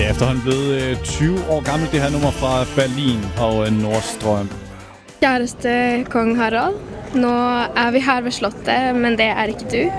Det er efterhånden blevet 20 år gammelt, det her nummer fra Berlin og Nordstrøm. Kjæreste kong Harald. Nå er vi her ved slottet, men det er ikke du.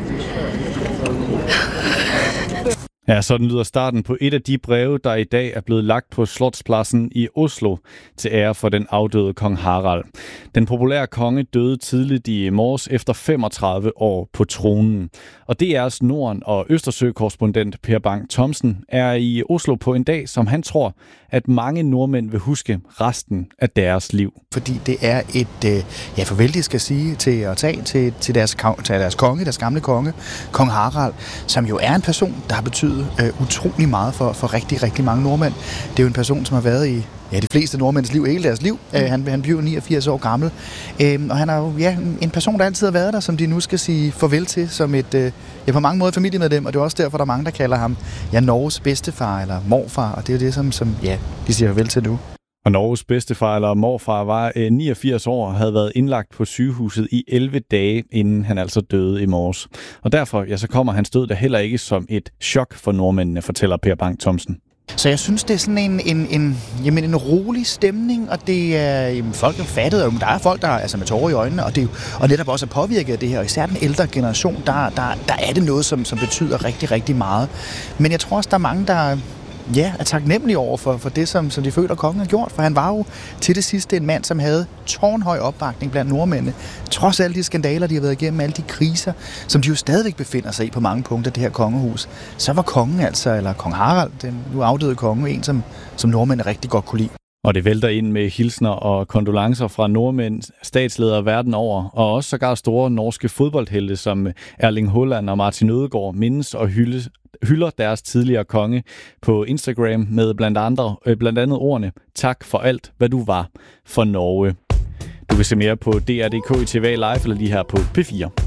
Ja, sådan lyder starten på et af de breve, der i dag er blevet lagt på Slotspladsen i Oslo til ære for den afdøde kong Harald. Den populære konge døde tidligt i morges efter 35 år på tronen. Og DR's Norden- og Østersø-korrespondent Per Bang Thomsen er i Oslo på en dag, som han tror, at mange nordmænd vil huske resten af deres liv. Fordi det er et farvel, de skal sige til deres konge, deres gamle konge, kong Harald, som jo er en person, der har betydet utrolig meget for rigtig, rigtig mange nordmænd. Det er jo en person, som har været i de fleste nordmænds liv, hele deres liv. Han blev 89 år gammel. Og han er jo en person, der altid har været der, som de nu skal sige farvel til, som et på mange måder familiemedlem, og det er også derfor, der er mange, der kalder ham Norges bedstefar eller morfar, og det er jo det, som de siger farvel til nu. Og Norges bedstefar eller morfar var 89 år og havde været indlagt på sygehuset i 11 dage, inden han altså døde i morges. Og derfor så kommer hans død da heller ikke som et chok for nordmændene, fortæller Per Bang Thomsen. Så jeg synes, det er sådan en rolig stemning, og det er folk er fattet, og der er folk, der er med tårer i øjnene, og netop også er påvirket af det her. Og især den ældre generation, der er det noget, som betyder rigtig, rigtig meget. Men jeg tror også, der er mange, der er taknemmelige over for det, som de føler, kongen har gjort. For han var jo til det sidste en mand, som havde tårnhøj opbakning blandt nordmændene. Trods alle de skandaler, de har været igennem, alle de kriser, som de jo stadigvæk befinder sig i på mange punkter, det her kongehus. Så var kongen eller kong Harald, den nu afdøde konge, en som nordmændene rigtig godt kunne lide. Og det vælter ind med hilsner og kondolencer fra nordmænd, statsledere verden over, og også sågar store norske fodboldhelte som Erling Haaland og Martin Ødegaard mindes og hylder deres tidligere konge på Instagram med blandt andet ordene "Tak for alt, hvad du var for Norge". Du kan se mere på DR.dk i TV Live eller lige her på P4.